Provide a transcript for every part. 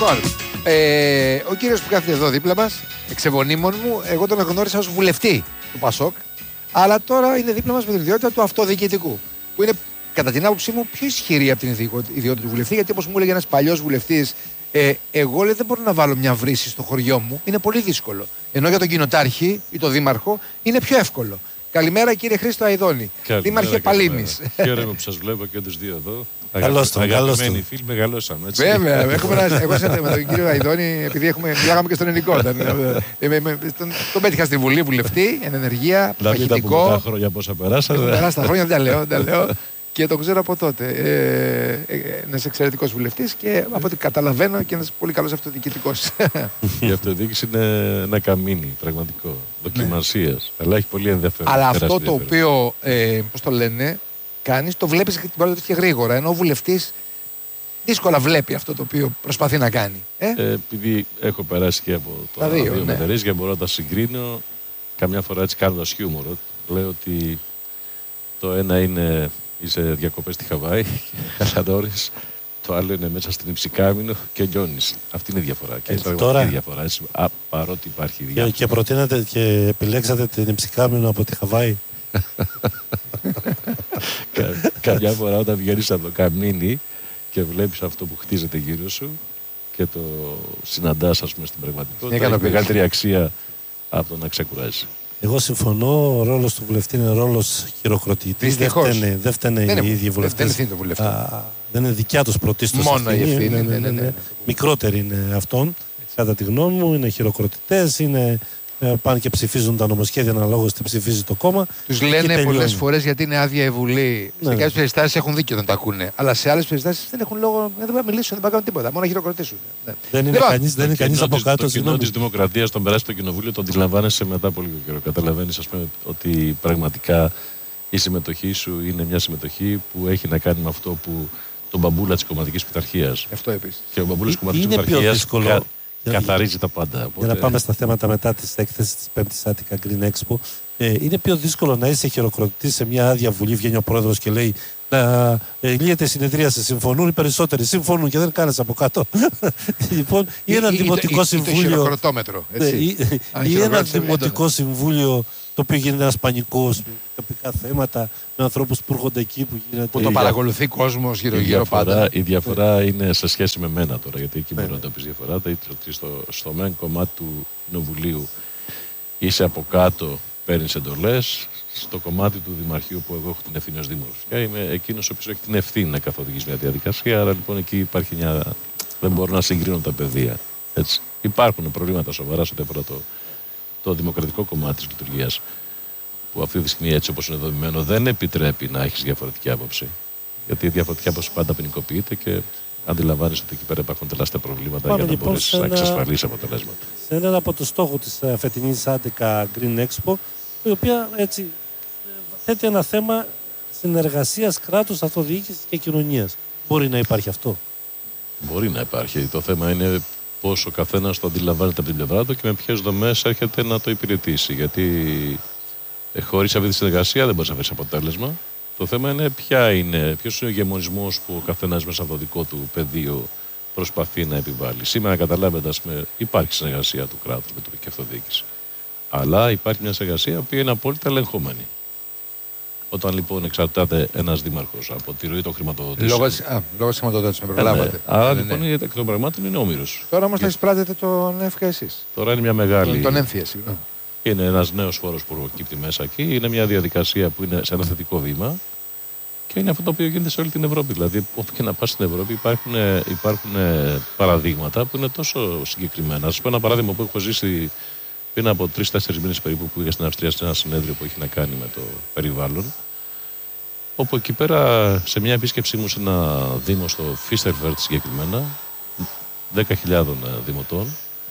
Λοιπόν, ο κύριος που κάθεται εδώ δίπλα μας, εξεβονίμων μου, εγώ τον γνώρισα ως βουλευτή του ΠΑΣΟΚ, αλλά τώρα είναι δίπλα μας με την ιδιότητα του αυτοδιοικητικού. Που είναι, κατά την άποψή μου, πιο ισχυρή από την ιδιότητα του βουλευτή, γιατί όπως μου έλεγε ένας παλιός βουλευτής, εγώ λέει, δεν μπορώ να βάλω μια βρύση στο χωριό μου, είναι πολύ δύσκολο. Ενώ για τον κοινοτάρχη ή τον δήμαρχο είναι πιο εύκολο. Καλημέρα κύριε Χρήστο Αηδόνη, δήμαρχε Παλίνης. Χαίρομαι που σας βλέπω και τους δύο εδώ. Καλώς τον. Αγαπημένοι φίλοι, μεγαλώσαμε. Έτσι. Βέβαια, εγώ με τον κύριο Αηδόνη, επειδή μιλάγαμε και στον ελληνικό. Τον πέτυχα στη Βουλή βουλευτή, εν ενεργεία, παχυτικό. Τα χρόνια πόσα περάσατε. Περάσει τα χρόνια, δεν τα λέω. Και τον ξέρω από τότε. Ένας εξαιρετικός βουλευτής και από ό,τι καταλαβαίνω και ένας πολύ καλός αυτοδιοικητικός. Η αυτοδιοίκηση είναι ένα καμίνι, πραγματικό. Δοκιμασίας. Αλλά έχει πολύ ενδιαφέρον. Αλλά αυτό το οποίο, πώς το λένε, κάνεις, το βλέπεις και γρήγορα. Ενώ ο βουλευτής δύσκολα βλέπει αυτό το οποίο προσπαθεί να κάνει. Επειδή έχω περάσει και από το δύο μετερίες και μπορώ να τα συγκρίνω, καμιά φορά έτσι κάνοντας χιούμορ, λέω ότι το ένα είναι. Είσαι διακοπές στη Χαβάη και χαλαρώνεις. Το άλλο είναι μέσα στην Υψηκάμηνο και λιώνεις. Αυτή είναι η διαφορά. Και είναι πραγματική διαφορά. Έτσι, παρότι υπάρχει διαφορά. Και προτείνατε και επιλέξατε την Υψηκάμηνο από τη Χαβάη. Καμιά φορά όταν βγαίνεις από το καμίνι και βλέπεις αυτό που χτίζεται γύρω σου και το συναντάς, ας πούμε, στην πραγματικότητα, έχει μεγαλύτερη αξία από το να ξεκουράζει. Εγώ συμφωνώ, ο ρόλος του βουλευτή είναι ρόλος χειροκροτητής. Δεν φταίνε οι ίδιοι βουλευτές. Δεν είναι δικιά τους πρωτίστως ευθύνη. Μικρότεροι είναι αυτόν. Κατά τη γνώμη μου, είναι χειροκροτητές, πάνε και ψηφίζουν τα νομοσχέδια αναλόγως τι ψηφίζει το κόμμα. Τους λένε πολλές φορές γιατί είναι άδεια η Βουλή. Σε κάποιες περιστάσεις έχουν δίκιο να το ακούνε. Αλλά σε άλλες περιστάσεις δεν έχουν λόγο, δεν μπορούν να μιλήσουν, δεν μπορούν να κάνουν τίποτα. Μόνο να χειροκροτήσουν. Δεν είναι κανείς από κάτω. Το κοινό της Δημοκρατίας, τον περάσει το κοινοβούλιο, τον αντιλαμβάνεσαι μετά από λίγο καιρό. Καταλαβαίνεις, ας πούμε, ότι πραγματικά η συμμετοχή σου είναι μια συμμετοχή που έχει να κάνει με αυτό που τον μπαμπούλα της κομματικής πειθαρχίας. Αυτό επίσης. Και ο μπαμπούλας της κομματικής πειθαρχίας καθαρίζει τα πάντα. Για να πάμε στα θέματα μετά της έκθεσης της 5ης Attica Green Expo. Είναι πιο δύσκολο να είσαι χειροκροτητής σε μια άδεια βουλή. Βγαίνει ο πρόεδρος και λέει να λύεται η συνεδρίαση. Συμφωνούν οι περισσότεροι. Συμφωνούν και δεν κάνεις από κάτω. Λοιπόν, ή ένα δημοτικό συμβούλιο. Ή ένα δημοτικό συμβούλιο το οποίο γίνεται ένας πανικός με τοπικά θέματα, με ανθρώπους που έρχονται εκεί που γίνεται. Που το παρακολουθεί κόσμος γύρω-γύρω πάντα. Η διαφορά είναι σε σχέση με μένα τώρα, γιατί εκεί μπορεί να το πεις διαφορά. Ότι στο μεν κομμάτι του κοινοβουλίου είσαι από κάτω, παίρνεις εντολές. Στο κομμάτι του Δημαρχείου που εγώ έχω την ευθύνη ως Δήμαρχος, είμαι εκείνος ο οποίος έχει την ευθύνη να καθοδηγήσει μια διαδικασία. Άρα λοιπόν εκεί υπάρχει μια. Δεν μπορώ να συγκρίνω τα πεδία. Έτσι. Υπάρχουν προβλήματα σοβαρά σε ό,τι αφορά το δημοκρατικό κομμάτι της λειτουργίας, που αυτή τη στιγμή, έτσι όπως είναι δομημένο, δεν επιτρέπει να έχεις διαφορετική άποψη. Γιατί η διαφορετική άποψη πάντα ποινικοποιείται και αντιλαμβάνεσαι ότι εκεί πέρα υπάρχουν τεράστια προβλήματα για να μπορέσεις να εξασφαλίσεις αποτελέσματα. Σε έναν από τους στόχους της φετινής Attica Green Expo, η οποία έτσι θέτει ένα θέμα συνεργασίας κράτους, αυτοδιοίκησης και κοινωνίας. Μπορεί να υπάρχει αυτό? Μπορεί να υπάρχει. Το θέμα είναι πώς ο καθένας το αντιλαμβάνεται από την πλευρά του και με ποιες δομές έρχεται να το υπηρετήσει. Γιατί χωρίς αυτή τη συνεργασία δεν μπορείς να βρεις αποτέλεσμα. Το θέμα είναι ποιος είναι ο ηγεμονισμός που ο καθένας μέσα από το δικό του πεδίο προσπαθεί να επιβάλλει. Σήμερα καταλάβετε, υπάρχει συνεργασία του κράτους με την τοπική αυτοδιοίκηση. Αλλά υπάρχει μια συνεργασία που είναι απόλυτα ελεγχόμενη. Όταν λοιπόν εξαρτάται ένας δήμαρχος από τη ροή των χρηματοδοτήσεων. Λόγω της χρηματοδότησης, με προλάβατε. Άρα λοιπόν εκ των πραγμάτων είναι όμηρος. Τώρα όμως θα εισπράτετε τον έμφυα εσείς. Τώρα είναι μια μεγάλη. Τον έμφυα, συγγνώμη. Είναι ένας νέος φόρος που προκύπτει μέσα εκεί. Είναι μια διαδικασία που είναι σε ένα θετικό βήμα. Και είναι αυτό το οποίο γίνεται σε όλη την Ευρώπη. Δηλαδή, όπου και να πας στην Ευρώπη, υπάρχουν παραδείγματα που είναι τόσο συγκεκριμένα. Ας πω ένα παράδειγμα που έχω ζήσει πριν από 3-4 μήνες περίπου, που είχα στην Αυστρία σε ένα συνέδριο που έχει να κάνει με το περιβάλλον. Όπου εκεί πέρα, σε μια επίσκεψή μου σε ένα δήμο στο Φίστερβερτ συγκεκριμένα, 10.000 δημοτών,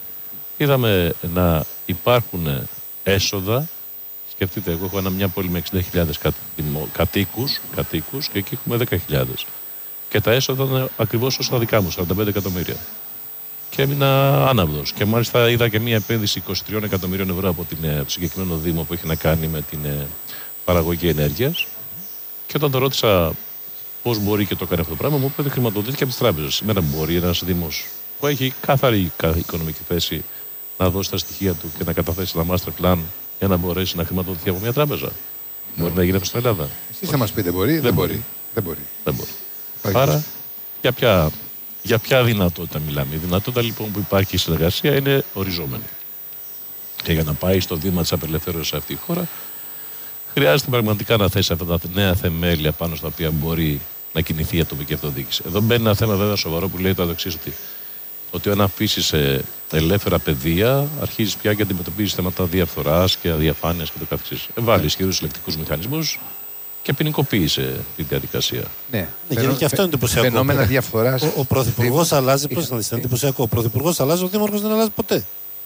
είδαμε να υπάρχουν έσοδα. Σκεφτείτε, εγώ έχω μια πόλη με 60.000 κατοίκους και εκεί έχουμε 10.000. Και τα έσοδα είναι ακριβώς όσα δικά μου, 45 εκατομμύρια. Και έμεινα άναυδος. Και μάλιστα είδα και μια επένδυση 23 εκατομμυρίων ευρώ από το συγκεκριμένο δήμο που έχει να κάνει με την παραγωγή ενέργειας. Και όταν το ρώτησα πώς μπορεί και το κάνει αυτό το πράγμα, μου είπε ότι χρηματοδοτήθηκε από τις τράπεζες. Σήμερα μπορεί ένας δήμος που έχει καθαρή οικονομική θέση να δώσει τα στοιχεία του και να καταθέσει ένα master plan για να μπορέσει να χρηματοδοτηθεί από μια τράπεζα? Μπορεί να γίνει αυτό στην Ελλάδα? Εσείς θα μας πείτε, μπορεί? Δεν μπορεί. Δεν μπορεί. Άρα, για ποια δυνατότητα μιλάμε? Η δυνατότητα λοιπόν που υπάρχει η συνεργασία είναι οριζόμενη. Και για να πάει στο βήμα της απελευθέρωσης σε αυτή η χώρα, χρειάζεται πραγματικά να θέσει αυτά τα νέα θεμέλια πάνω στα οποία μπορεί να κινηθεί η ατομική αυτοδιοίκηση. Εδώ μπαίνει ένα θέμα βέβαια σοβαρό που λέει το εξής, ότι αν αφήσει ελεύθερα πεδία, αρχίζει πια και αντιμετωπίζει θέματα διαφθοράς και αδιαφάνειας και το καθεξής. Βάλει ισχυρούς συλλεκτικούς μηχανισμούς και ποινικοποίησε τη διαδικασία. Ναι, και αυτό είναι εντυπωσιακό. Φαινόμενα διαφθοράς. Ο πρωθυπουργός αλλάζει, πώς να δεις, είναι εντυπωσιακό. Ο πρωθυπουργός αλλάζει, ο δήμαρχος δεν αλλάζει ποτέ.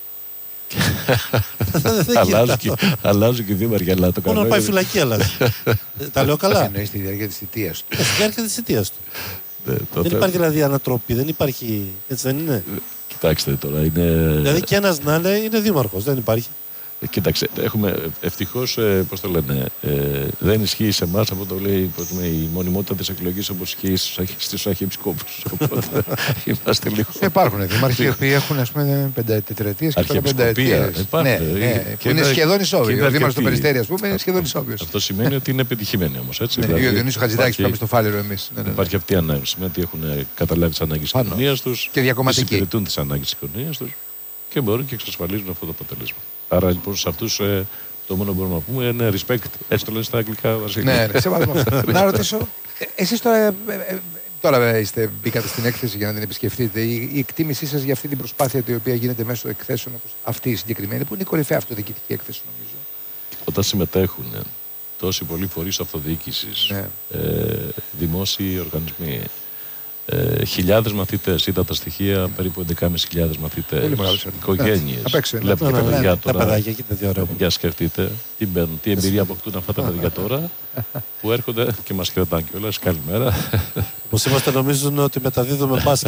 Αλλάζουν και οι δήμαρχοι, αλλά το μόνο να πάει φυλακή αλλάζει. Τα λέω καλά. Εννοείς στη διάρκεια της θητείας του. Στη διάρκεια της θητείας του. Δεν υπάρχει δηλαδή ανατροπή, δεν υπάρχει. Έτσι δεν είναι? Κοιτάξτε τώρα, είναι. Δηλαδή και ένας να είναι δήμαρχος, δεν υπάρχει. Κοίταξε, έχουμε ευτυχώς, πώς το λένε, δεν ισχύει σε εμάς αυτό το λέει η μονιμότητα της εκλογής όπως ισχύει στους αρχιεπισκόπους. Οπότε είμαστε λίγο. Υπάρχουν δήμαρχοι οι οποίοι έχουν ας πούμε τετραετίες και πενταετίες. Ναι, που είναι σχεδόν ισόβιος. Ο δήμαρχος του Περιστέρη, ας πούμε, είναι σχεδόν ισόβιος. Αυτό σημαίνει ότι είναι πετυχημένοι όμως. Ο Διονύσιος Χατζηδάκης που πάμε στο Φάληρο εμείς. Υπάρχει αυτή η ανάγκη. Σημαίνει ότι έχουν καταλάβει τις ανάγκες της κοινωνίας τους και εξυπηρετούν τις ανάγκες της κοινωνίας τους και μπορούν και εξασφαλίζουν αυτό το αποτέλεσμα. Άρα λοιπόν σε αυτούς το μόνο που μπορούμε να πούμε είναι respect. Έτσι το λένε στα αγγλικά, Βασίλη. Ναι, σε βάζουμε αυτό. Να ρωτήσω, εσείς τώρα μπήκατε στην έκθεση για να την επισκεφτείτε. Η εκτίμησή σας για αυτή την προσπάθεια η οποία γίνεται μέσω εκθέσεων όπως αυτή η συγκεκριμένη, που είναι η κορυφαία αυτοδιοικητική έκθεση νομίζω. Όταν συμμετέχουν τόσοι πολλοί φορείς αυτοδιοίκησης, δημόσιοι οργανισμοί, χιλιάδες μαθητές, είδα τα στοιχεία, περίπου 11.500 μαθητές, οικογένειες, βλέπετε τα παιδιά τώρα. Για σκεφτείτε τι εμπειρία αποκτούν αυτά τα παιδιά τώρα που έρχονται και μας χαιρετάνε κιόλας. Καλημέρα. Όπως είμαστε νομίζουν ότι μεταδίδουμε μπάσκετ.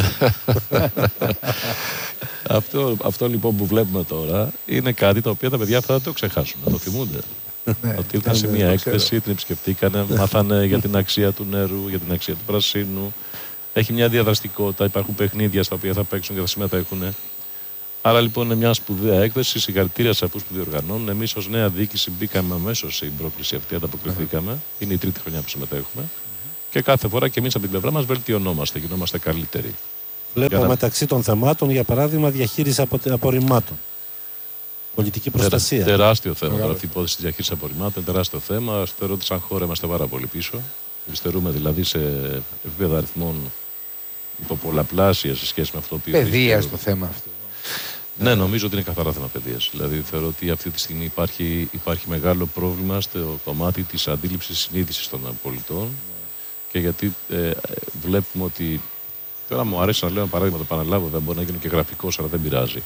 Αυτό λοιπόν που βλέπουμε τώρα είναι κάτι το οποίο τα παιδιά αυτά δεν το ξεχάσουν, να το θυμούνται. Ότι ήρθαν σε μια έκθεση, την επισκεφτήκανε, μάθανε για την αξία του νερού, για την αξία του πρασίνου. Έχει μια διαδραστικότητα, υπάρχουν παιχνίδια στα οποία θα παίξουν και θα συμμετέχουν. Άρα λοιπόν είναι μια σπουδαία έκθεση. Συγχαρητήρια σε αυτούς που διοργανώνουν. Εμείς ως νέα διοίκηση μπήκαμε αμέσως στην πρόκληση αυτή, ανταποκριθήκαμε. Είναι η τρίτη χρονιά που συμμετέχουμε. Και κάθε φορά και εμείς από την πλευρά μας βελτιωνόμαστε, γινόμαστε καλύτεροι. Βλέπω μεταξύ των θεμάτων, για παράδειγμα, διαχείριση απορριμμάτων. Πολιτική προστασία. Τεράστιο θέμα. Τώρα αυτή η υπόθεση της διαχείρισης απορριμμάτων, τεράστιο θέμα. Θεωρώ ότι σαν χώρα είμαστε πάρα πολύ πίσω. Υστερούμε δηλαδή σε επίπεδα αριθμών υποπολαπλάσια σε σχέση με αυτό που. Παιδεία στο θέμα αυτό. Ναι, νομίζω ότι είναι καθαρά θέμα παιδείας. Δηλαδή θεωρώ ότι αυτή τη στιγμή υπάρχει μεγάλο πρόβλημα στο κομμάτι της αντίληψης συνείδησης των πολιτών. Και γιατί βλέπουμε ότι. Τώρα μου αρέσει να λέω ένα παράδειγμα, το επαναλάβω, δεν μπορεί να γίνω και γραφικός, αλλά δεν πειράζει.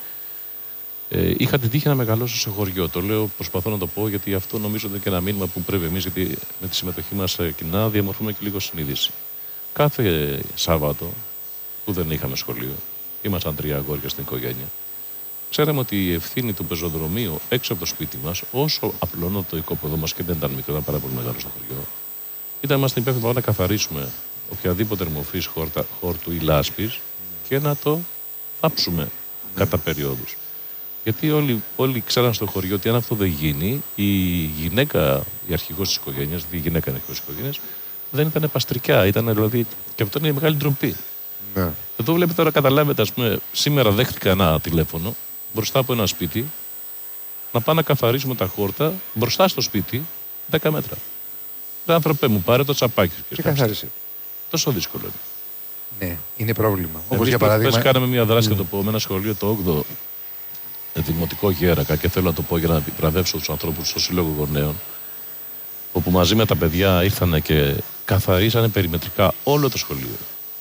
Είχα την τύχη να μεγαλώσω σε χωριό. Το λέω, προσπαθώ να το πω, γιατί αυτό νομίζω είναι και ένα μήνυμα που πρέπει εμείς, γιατί με τη συμμετοχή μας κοινά διαμορφούμε και λίγο συνείδηση. Κάθε Σάββατο που δεν είχαμε σχολείο, ήμασταν 3 αγόρια στην οικογένεια. Ξέραμε ότι η ευθύνη του πεζοδρομίου έξω από το σπίτι μας, όσο απλώνο το οικόπεδο μας και δεν ήταν μικρό, ήταν πάρα πολύ μεγάλο στο χωριό, ήταν είμαστε υπεύθυνοι να καθαρίσουμε οποιαδήποτε μορφή χόρτου ή λάσπης και να το θάψουμε κατά περιόδους. Γιατί όλοι ξέραν στο χωριό ότι αν αυτό δεν γίνει, η γυναίκα, η αρχηγός της οικογένειας, η γυναίκα είναι αρχηγός της οικογένειας, δεν ήταν παστρικιά. Ήταν δηλαδή. Και αυτό είναι η μεγάλη ντροπή. Ναι. Εδώ βλέπετε τώρα, καταλάβετε, ας πούμε, σήμερα δέχτηκα ένα τηλέφωνο μπροστά από ένα σπίτι να πάω να καθαρίσουμε τα χόρτα μπροστά στο σπίτι 10 μέτρα. Ρε άνθρωπε μου, πάρε το τσαπάκι σου και καθάρισε. Τόσο δύσκολο είναι. Ναι, είναι πρόβλημα. Όπως για παράδειγμα. Κάναμε μια δράση και το πω με ένα σχολείο το 8ο. Δημοτικό Γέρακα, και θέλω να το πω για να βραβεύσω τους ανθρώπους στο Σύλλογο Γονέων, όπου μαζί με τα παιδιά ήρθαν και καθαρίσανε περιμετρικά όλο το σχολείο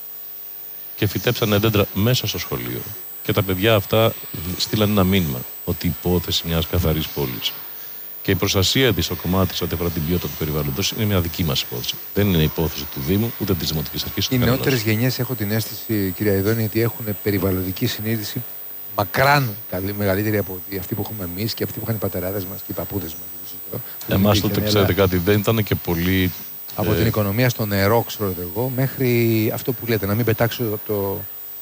και φυτέψανε δέντρα μέσα στο σχολείο, και τα παιδιά αυτά στείλαν ένα μήνυμα ότι η υπόθεση μιας καθαρής πόλης και η προστασία της στο κομμάτι σε ό,τι αφορά την ποιότητα του περιβάλλοντος είναι μια δική μας υπόθεση. Δεν είναι υπόθεση του Δήμου ούτε της Δημοτικής Αρχής. Οι νεότερες γενιές, έχω την αίσθηση, κυρία Ιδώνη, ότι έχουν περιβαλλοντική συνείδηση μακράν μεγαλύτερη από αυτή που έχουμε εμείς και αυτή που είχαν οι πατεράδες μας και οι παππούδες μας. Εμάς τότε, ξέρετε κάτι, δεν ήταν και πολύ. Από την οικονομία στο νερό, ξέρω εγώ, μέχρι αυτό που λέτε, να μην πετάξω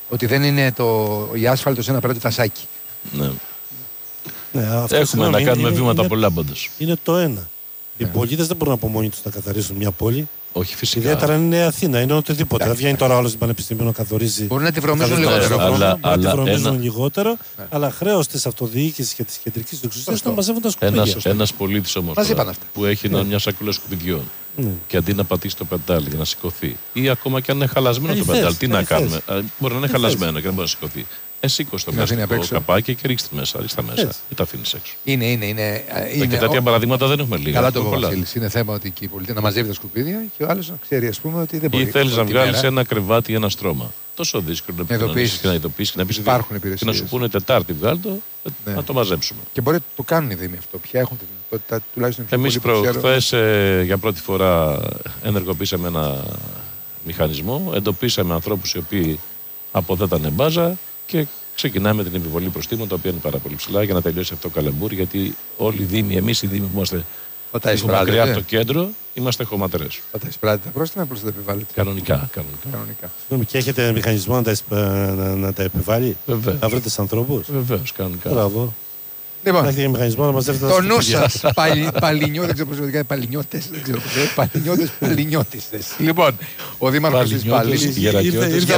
Ότι δεν είναι η άσφαλτος ένα πρώτο τασάκι. Ναι. Ναι, Έχουμε να κάνουμε βήματα πολλά πάντως. Είναι το ένα. Οι πολίτες δεν μπορούν από μόνοι τους να καθαρίσουν μια πόλη. Όχι, φυσικά. Ιδιαίτερα αν είναι Αθήνα, είναι οτιδήποτε. Δεν βγαίνει τώρα όλο στην Πανεπιστήμιο να καθορίζει. Μπορεί να τη βρωμίζουν λιγότερο. Να τη βρωμίζουν λιγότερο, αλλά χρέος της αυτοδιοίκησης και της κεντρικής εξουσίας να μαζεύουν τα σκουπίδια. Ένας πολίτης όμως που έχει μια σακούλα σκουπιδιών και αντί να πατήσει το πεντάλι για να σηκωθεί, ή ακόμα και αν είναι χαλασμένο το πεντάλι, τι να κάνουμε. Μπορεί να είναι χαλασμένο και να μπορεί να σηκωθεί. Σήκωσε το πλαστικό καπάκι και ρίξτε μέσα. Ή τα αφήνεις έξω. Είναι. Και τέτοια παραδείγματα δεν έχουμε λίγα. Καλά το Βασίλης. Είναι θέμα ότι η πολιτεία να μαζεύει τα σκουπίδια και ο άλλος να ξέρει, ας πούμε, ότι δεν μπορεί. Ή θέλεις να βγάλεις ένα κρεβάτι ή ένα στρώμα. Τόσο δύσκολο να επικοινωνήσεις και να ειδοποιήσεις και να πεις. Υπάρχουν υπηρεσίες. Και να σου πούνε Τετάρτη, βγάλ' το, να το μαζέψουμε. Και μπορεί να το κάνουν οι Δήμοι αυτό. Ποια έχουν τη δυνατότητα, τουλάχιστον πιο εμείς προχθές για πρώτη φορά ενεργοποίησαμε ένα μηχανισμό. Εντοπίσαμε ανθρώπους οι οποίοι αποδέτανε μπάζα και ξεκινάμε την επιβολή προστίμων, τα οποία είναι πάρα πολύ ψηλά, για να τελειώσει αυτό το καλεμπούρ. Γιατί όλοι οι Δήμοι, εμείς οι Δήμοι που είμαστε μακριά από το κέντρο, είμαστε χωματερές. Θα τα εισπράττετε τα πρόστιμα, απλώς θα τα επιβάλλετε. Κανονικά. Και έχετε μηχανισμό να τα επιβάλλει, να βρείτε τους ανθρώπους. Βεβαίως, κανονικά. Μπράβο. Λοιπόν, έχετε μηχανισμό να μαζεύετε τα το νου σας, παλινιώτες, δεν ξέρω πώς είναι, παλινιώτες, δεν ξέρω πώς είναι, παλινιώτες. Λοιπόν, ο Δήμαρχος της Πάλης ήρθε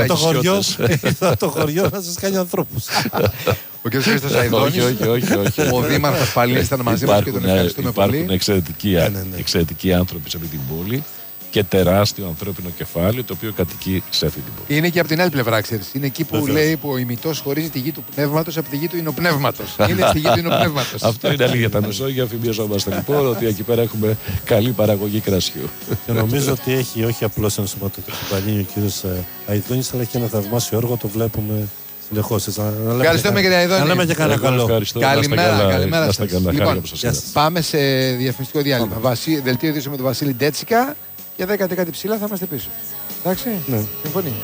από το χωριό να σας κάνει ανθρώπους. Ο κ. Χρήστος Αηδόνης, όχι. ο Δήμαρχος Πάλης ήταν μαζί μας και τον ευχαριστούμε πολύ. Υπάρχουν εξαιρετικοί άνθρωποι σε αυτή την πόλη και τεράστιο ανθρώπινο κεφάλαιο το οποίο κατοικεί σε αυτή την πόλη. Είναι και από την άλλη πλευρά, ξέρεις. Είναι εκεί που λέει που ο ημιτός χωρίζει τη γη του πνεύματος από τη γη του ινοπνεύματος. Είναι στη γη του ινοπνεύματος. Αυτό είναι αλήθεια. Τα Μεσόγεια αφημιζόμαστε λοιπόν ότι εκεί πέρα έχουμε καλή παραγωγή κρασιού. Και νομίζω ότι έχει όχι απλώς ενσωματωθεί στην Παλίνη ο κ. Αηδόνης, αλλά και ένα θαυμάσιο έργο, το βλέπουμε συνεχώς. Ευχαριστούμε κύριε Αηδόνη. Να λέμε και κανένα καλό. Καλημέρα σας. Λοιπόν, πάμε σε διαφημιστικό διάλειμμα. Δελτίο ειδήσεων με τον Βασίλη Ντέτσικα και 10 κάτι ψηλά θα είμαστε πίσω. Εντάξει, συμφωνεί.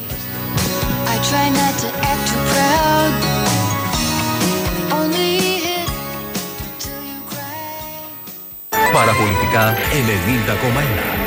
Παραπολιτικά 90,1.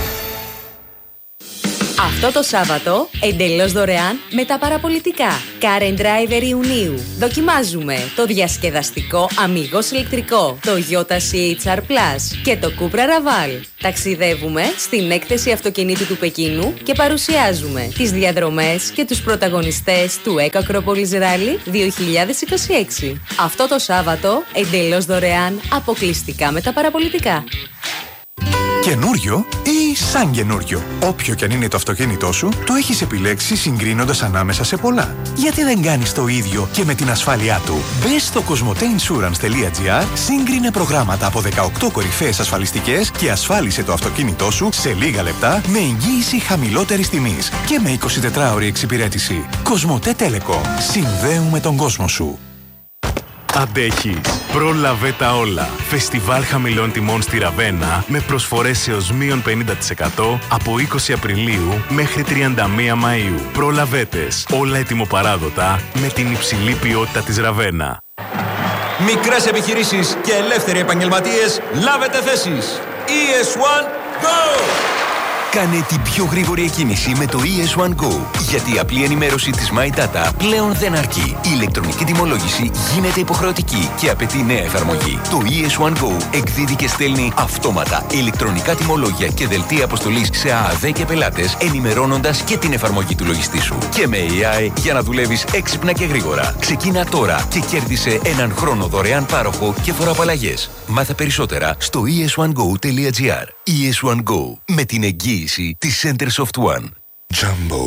Αυτό το Σάββατο, εντελώς δωρεάν με τα παραπολιτικά. Car and Driver Ιουνίου. Δοκιμάζουμε το διασκεδαστικό Amigos ηλεκτρικό, το Toyota CHR Plus και το Cupra Raval. Ταξιδεύουμε στην έκθεση αυτοκινήτου του Πεκίνου και παρουσιάζουμε τις διαδρομές και τους πρωταγωνιστές του Eco Acropolis Rally 2026. Αυτό το Σάββατο, εντελώς δωρεάν, αποκλειστικά με τα παραπολιτικά. Καινούριο ή σαν καινούριο. Όποιο κι αν είναι το αυτοκίνητό σου, το έχεις επιλέξει συγκρίνοντας ανάμεσα σε πολλά. Γιατί δεν κάνεις το ίδιο και με την ασφάλειά του. Μπες στο cosmoteinsurance.gr, σύγκρινε προγράμματα από 18 κορυφαίες ασφαλιστικές και ασφάλισε το αυτοκίνητό σου σε λίγα λεπτά με εγγύηση χαμηλότερης τιμής και με 24ωρη εξυπηρέτηση. Cosmote Telecom. Συνδέουμε τον κόσμο σου. Αντέχεις. Πρόλαβε τα όλα. Φεστιβάλ χαμηλών τιμών στη Ραβένα με προσφορές έως μείον 50% από 20 Απριλίου μέχρι 31 Μαΐου. Προλαβέτες. Όλα ετοιμοπαράδοτα με την υψηλή ποιότητα της Ραβένα. Μικρές επιχειρήσεις και ελεύθεροι επαγγελματίες, λάβετε θέσεις. ES1 Go! Κάνε την πιο γρήγορη εκκίνηση με το ES1 Go. Γιατί η απλή ενημέρωση της My Data πλέον δεν αρκεί. Η ηλεκτρονική τιμολόγηση γίνεται υποχρεωτική και απαιτεί νέα εφαρμογή. Το ES1 Go εκδίδει και στέλνει αυτόματα ηλεκτρονικά τιμολόγια και δελτία αποστολής σε ΑΑΔ και πελάτες, ενημερώνοντας και την εφαρμογή του λογιστή σου. Και με AI για να δουλεύεις έξυπνα και γρήγορα. Ξεκίνα τώρα και κέρδισε έναν χρόνο δωρεάν πάροχο και φοροαπαλλαγές. Μάθε περισσότερα στο es1go.gr. ES1 Go με την εγγύηση της Centersoft One. Jumbo.